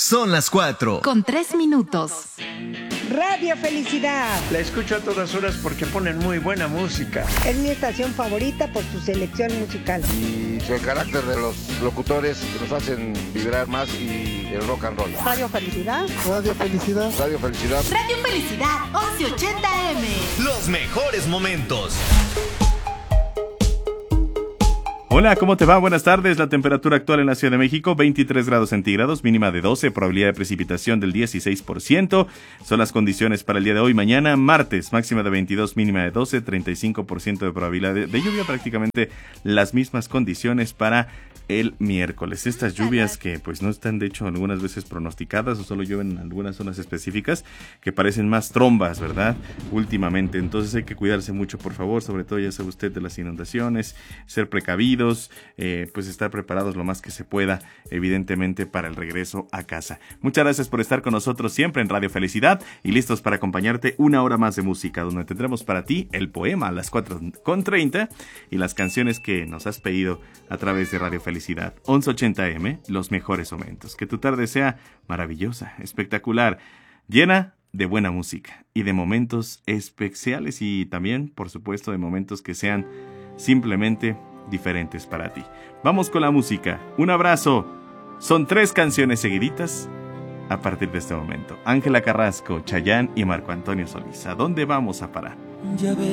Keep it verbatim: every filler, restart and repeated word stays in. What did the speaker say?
Son las cuatro. Con tres minutos. Radio Felicidad. La escucho a todas horas porque ponen muy buena música. Es mi estación favorita por su selección musical. Y el carácter de los locutores que nos hacen vibrar más y el rock and roll. Radio Felicidad. Radio Felicidad. Radio Felicidad. Radio Felicidad, once ochenta eme. Los mejores momentos. Hola, ¿cómo te va? Buenas tardes. La temperatura actual en la Ciudad de México, veintitrés grados centígrados, mínima de doce, probabilidad de precipitación del dieciséis por ciento. Son las condiciones para el día de hoy. Mañana, martes, máxima de veintidós, mínima de doce, treinta y cinco por ciento de probabilidad de, de lluvia. Prácticamente las mismas condiciones para el miércoles. Estas lluvias que pues no están de hecho algunas veces pronosticadas o solo llueven en algunas zonas específicas que parecen más trombas, ¿verdad? Últimamente. Entonces hay que cuidarse mucho, por favor, sobre todo ya sabe usted de las inundaciones, ser precavidos, eh, pues estar preparados lo más que se pueda, evidentemente, para el regreso a casa. Muchas gracias por estar con nosotros siempre en Radio Felicidad y listos para acompañarte una hora más de música, donde tendremos para ti el poema a las cuatro con treinta y las canciones que nos has pedido a través de Radio Felicidad. Felicidad, once ochenta eme, los mejores momentos. Que tu tarde sea maravillosa, espectacular, llena de buena música y de momentos especiales y también, por supuesto, de momentos que sean simplemente diferentes para ti. Vamos con la música. Un abrazo. Son tres canciones seguiditas a partir de este momento. Ángela Carrasco, Chayanne y Marco Antonio Solís. ¿A dónde vamos a parar? Ya ves